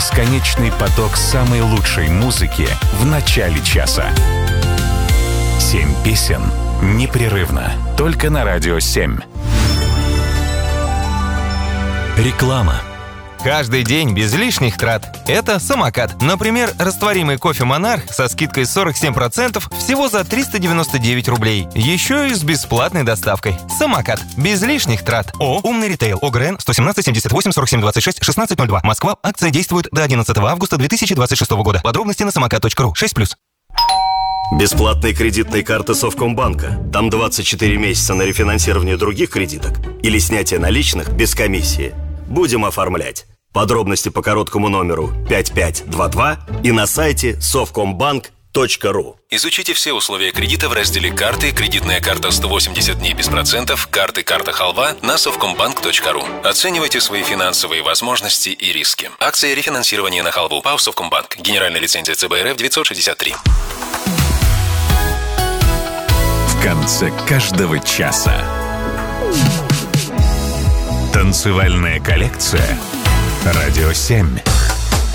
бесконечный поток самой лучшей музыки в начале часа. 7 песен непрерывно. Только на Радио 7. Реклама. Каждый день без лишних трат. Это самокат. Например, растворимый кофе «Монарх» со скидкой 47% всего за 399 рублей. Еще и с бесплатной доставкой. Самокат. Без лишних трат. Умный ритейл. ОГРН 117 78 47 26 1602. Москва. Акция действует до 11 августа 2026 года. Подробности на самокат.ру. 6+. Бесплатные кредитные карты Совкомбанка. Там 24 месяца на рефинансирование других кредиток или снятие наличных без комиссии. Будем оформлять. Подробности по короткому номеру 5522 и на сайте совкомбанк.ру. Изучите все условия кредита в разделе «Карты», «Кредитная карта 180 дней без процентов», «Карты», «Карта Халва» на совкомбанк.ру. Оценивайте свои финансовые возможности и риски. Акция рефинансирования на Халву. ПАО «Совкомбанк». Генеральная лицензия ЦБ РФ 963. В конце каждого часа. Танцевальная коллекция. Радио 7.